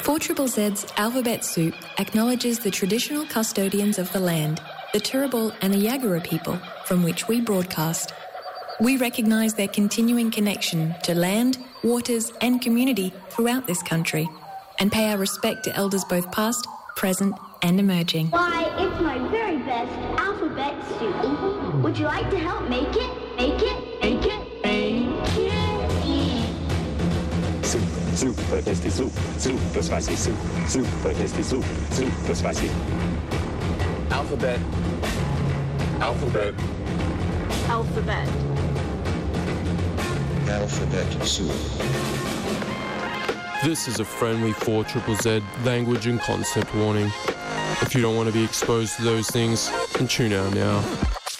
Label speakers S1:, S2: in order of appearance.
S1: 4ZZ's Alphabet Soup acknowledges the traditional custodians of the land, the Turrbal and the Yagara people from which we broadcast. We recognise their continuing connection to land, waters and community throughout this country and pay our respect to elders both past, present and emerging.
S2: Why, it's my very best alphabet soup. Would you like to help make it? Make it? Make it? Make it?
S3: Soup, super tasty soup, super spicy soup, super tasty soup, super spicy. Alphabet. Alphabet.
S4: Alphabet.
S5: Alphabet soup.
S6: This is a friendly 4ZZZ language and concept warning. If you don't want to be exposed to those things, then tune out now.